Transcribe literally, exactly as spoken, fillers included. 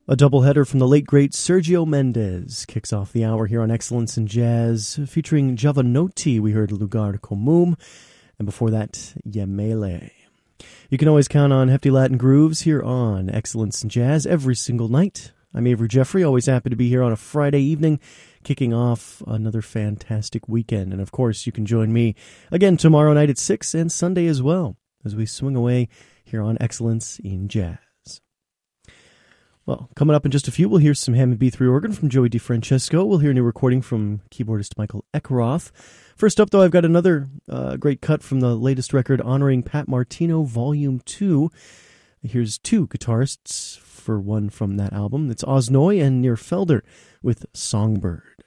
A doubleheader from the late great Sergio Mendes kicks off the hour here on Excellence in Jazz, featuring Jovanotti. We heard Lugar Comum, and before that, Yemele. You can always count on hefty Latin grooves here on Excellence in Jazz every single night. I'm Avery Jeffrey, always happy to be here on a Friday evening, kicking off another fantastic weekend. And of course, you can join me again tomorrow night at six and Sunday as well, as we swing away here on Excellence in Jazz. Well, coming up in just a few, we'll hear some Hammond B three organ from Joey DeFrancesco. We'll hear a new recording from keyboardist Michael Ekeroth. First up, though, I've got another uh, great cut from the latest record honoring Pat Martino, Volume two. Here's two guitarists for one from that album. It's Oz Noy and Nir Felder with Songbird.